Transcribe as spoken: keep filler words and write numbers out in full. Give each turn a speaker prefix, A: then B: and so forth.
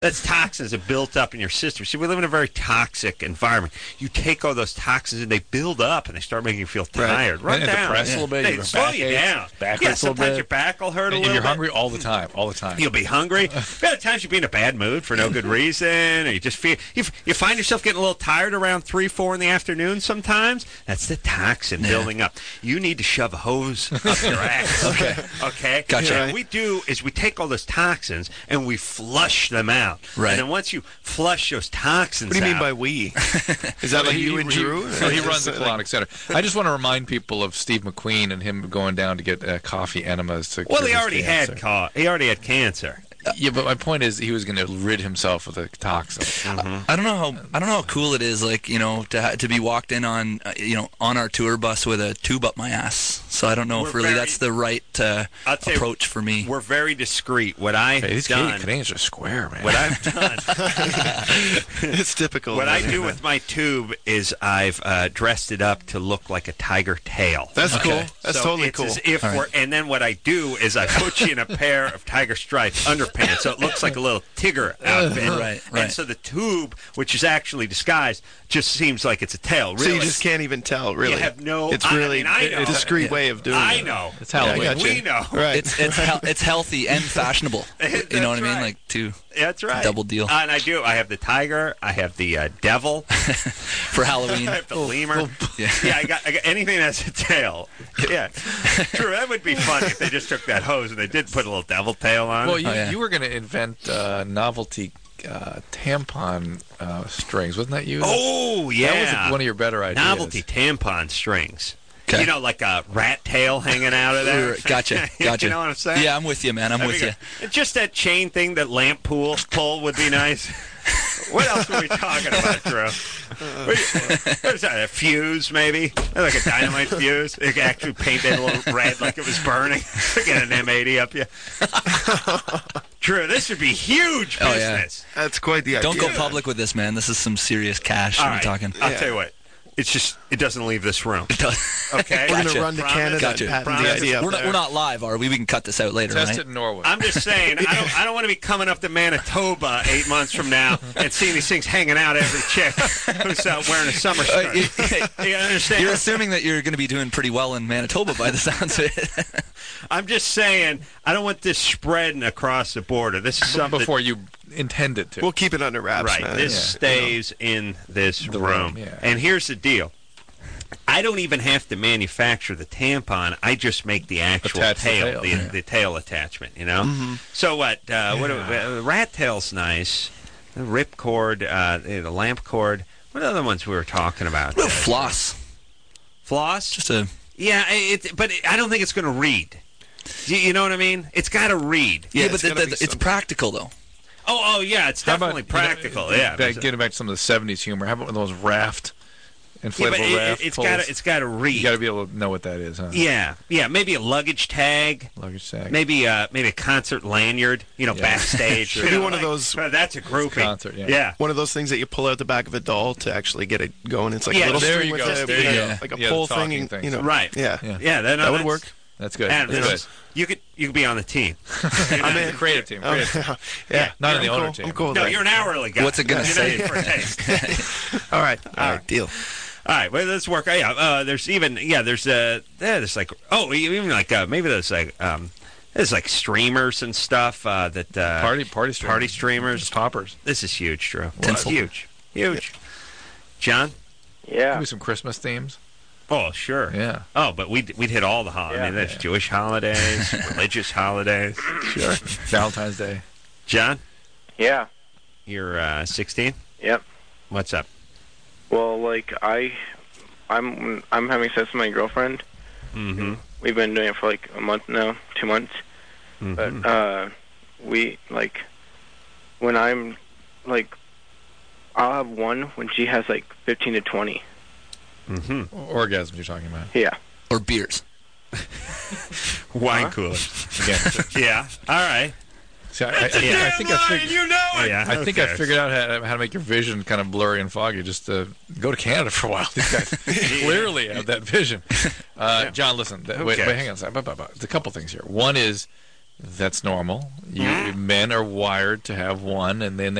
A: That's toxins that built up in your system. See, we live in a very toxic environment. You take all those toxins and they build up and they start making you feel tired.
B: Right.
A: Run
B: and
A: down.
B: Depressed yeah. a little bit.
A: They
B: you
A: slow
B: back
A: you
B: aches,
A: down.
B: Back
A: yeah,
B: hurts a little
A: sometimes
B: bit.
A: your back will hurt a
B: and
A: little
B: you're
A: bit.
B: hungry all the time. All the time.
A: You'll be hungry. There are times you'll be in a bad mood for no good reason, or you just feel you, you find yourself getting a little tired around three, four in the afternoon. Sometimes that's the toxin yeah. building up. You need to shove a hose up your ass.
C: okay.
A: Okay.
C: Gotcha.
A: And what we do is we take all those toxins and we flush them out.
C: Right.
A: And then once you flush those toxins
D: What do you mean
A: out,
D: by we? Is that like
B: he,
D: you and
B: he,
D: Drew?
B: So he runs the Colonic Center. I just want to remind people of Steve McQueen and him going down to get uh, coffee enemas to
A: well,
B: cure
A: he
B: his
A: already
B: cancer.
A: had ca- he already had cancer.
B: Yeah, but my point is, he was going to rid himself of the toxin.
C: Mm-hmm. I don't know how I don't know how cool it is, like you know, to ha- to be walked in on uh, you know on our tour bus with a tube up my ass. So I don't know
A: We're
C: if really
A: very,
C: that's the right uh, approach for me.
A: We're very discreet. What I've
B: hey, these
A: done,
B: Canadians are square, man.
A: What I've done,
D: it's typical.
A: What I do with my tube is I've uh, dressed it up to look like a tiger tail.
D: That's
C: okay.
D: cool. That's
A: so
D: totally
A: it's
D: cool.
A: As if
C: All
A: we're,
C: right.
A: and then what I do is I put you in a pair of tiger stripes underpants, so it looks like a little Tigger outfit.
C: Right, right.
A: And so the tube, which is actually disguised, just seems like it's a tail. Really,
D: So you just can't even tell, really.
A: You have no.
D: It's
A: I
D: really
A: mean, I know.
D: a discreet way of doing
A: I
D: it.
A: know.
B: It's Halloween.
D: Yeah, I gotcha.
A: We know.
D: Right.
C: It's it's hel- it's healthy and fashionable. You know what I mean?
A: right.
C: Like too
A: That's right.
C: double deal.
A: Uh, and I do. I have the tiger. I have the uh, devil.
C: For Halloween.
A: I have the lemur.
C: Yeah.
A: yeah, I got, I got anything that's a tail. Yeah, true. That would be funny if they just took that hose and they did put a little devil tail on
B: Well,
A: it.
B: you,
C: Oh, yeah.
B: you were going to invent uh, novelty uh, tampon uh, strings, wasn't that you?
A: Oh, yeah.
B: That was one of your better ideas.
A: Novelty tampon strings.
C: Okay.
A: You know, like a rat tail hanging out of there.
C: Gotcha, gotcha.
A: You know what I'm saying?
C: Yeah, I'm with you, man. I'm
A: I
C: with you.
A: figure- Just that chain thing, that lamp pool pull would be nice. What else were we talking about, Drew? There's a fuse, maybe, like a dynamite fuse. They could actually paint it a little red, like it was burning. Get an M eighty up you. Drew, this would be huge
C: Oh, yeah.
A: business.
D: That's quite the idea.
C: Don't go public with this, man. This is some serious cash
A: All
C: we're
A: right,
C: talking.
A: I'll
D: Yeah.
A: tell you what. It's just it doesn't leave this room.
C: It does.
A: Okay,
D: We're
C: Gotcha.
D: going to run to
A: Promise?
D: Canada
C: Gotcha.
D: and patent
A: Promise?
D: the idea up
C: We're not,
D: there.
C: we're not live, are we? We can cut this out later,
B: Test
C: right?
B: it in Norway.
A: I'm just saying, I don't, I don't want to be coming up to Manitoba eight months from now and seeing these things hanging out every chick who's uh, wearing a summer
C: Uh,
A: skirt.
C: you-
A: You understand?
C: You're assuming that you're going to be doing pretty well in Manitoba by the sounds of it.
A: I'm just saying, I don't want this spreading across the border. This is something.
B: before you intend it to.
D: We'll keep it under wraps,
A: right.
D: man.
A: This
B: Yeah.
A: stays in this
B: The
A: room.
B: room, yeah.
A: And here's the deal. I don't even have to manufacture the tampon. I just make the actual
B: Attach the
A: tail,
B: tail,
A: the,
B: yeah.
A: the tail attachment. You know.
D: Mm-hmm.
A: So what? Uh, what? Uh, rat tail's nice. The rip cord, uh, the lamp cord. What other ones we were talking about?
C: What about floss?
A: Floss.
C: Just a
A: Yeah, it, but I don't think it's going to read. You, you know what I mean? It's got to read.
C: yeah,
D: it's
C: but the,
D: gotta
C: the,
D: be
C: it's
D: something.
C: practical though.
A: Oh, oh, yeah, it's
B: How about-
A: definitely practical.
B: you know,
A: yeah,
B: back, getting back to some of the seventies humor. How about one of those raft,
A: yeah,
B: inflatable
A: but it,
B: raft?
A: it's
B: pulls?
A: got to it's got to read.
B: You got to be able to know what that is, huh?
A: Yeah, yeah, maybe a luggage tag,
B: Luggage tag.
A: maybe uh, maybe a concert lanyard. You know,
B: Yeah.
A: backstage.
B: Sure.
A: you
D: Maybe
A: know,
D: one of
A: like-
D: those-
A: well, that's a groupie.
B: Concert, yeah.
A: yeah.
D: One of those things that you pull out the back of a doll to actually get it going. It's like
A: Yeah,
D: a little
B: there
D: string
B: you
D: with
B: go.
D: a,
B: There
D: like,
C: you
D: a-
C: go.
D: like a
B: Yeah, the
D: pull
B: talking
D: thing.
B: things.
D: You know,
A: Right.
D: Yeah.
B: Yeah.
A: Yeah, that, no,
D: That would
A: that's-
D: work.
B: That's good.
A: And,
B: That's
A: you know,
B: good.
A: you could you could be on the team.
D: I'm in.
B: Creative team.
D: Um,
B: Creative team.
D: yeah,
B: Not in
D: yeah,
B: the
D: I'm
B: owner
D: cool.
B: team.
D: I'm cool with
A: No,
D: that.
A: you're an hourly guy.
C: What's it gonna
A: You're
C: say?
A: not in for a taste.
D: All right. All
A: All
D: right. Deal.
A: All right, well, let's work. Yeah, uh, there's even yeah, there's uh, yeah, there's like oh, even like uh, maybe there's like um, there's like streamers and stuff uh, that uh,
B: Party, party streamers.
A: party streamers.
B: Just poppers.
A: This is huge, Drew.
C: Tinsel.
A: Huge, huge. John?
E: Yeah.
B: Maybe some Christmas themes.
A: Oh, sure.
B: Yeah.
A: Oh, but we'd we'd hit all the holidays. I mean,
E: Yeah.
A: there's Jewish holidays, religious holidays.
B: Sure. Valentine's Day.
A: John,
E: Yeah.
A: you're uh, sixteen.
E: Yep.
A: What's up?
E: Well, like I, I'm I'm having sex with my girlfriend.
A: Mm-hmm.
E: We've been doing it for like a month now, two months.
A: mm-hmm.
E: But uh, we like when I'm like, I'll have one when she has like fifteen to twenty.
A: mm-hmm.
B: Orgasms you're talking about.
E: Yeah.
C: Or beers.
A: Wine
E: Huh?
A: cooler.
B: Again.
A: Yeah. All right.
B: See, I, I, I, think- I
A: Damn
B: think I
A: line,
B: figured.
A: you know it.
B: I think
A: Who
B: I
A: cares?
B: figured out how, how to make your vision kind of blurry and foggy. Just to go to Canada for a while. These guys clearly have that vision. Uh, John, listen. Th-
A: Who
B: wait, wait,
A: cares?
B: hang on a second. Bu- bu- bu- There's a couple things here. One is that's normal. You
A: Hmm?
B: men are wired to have one, and then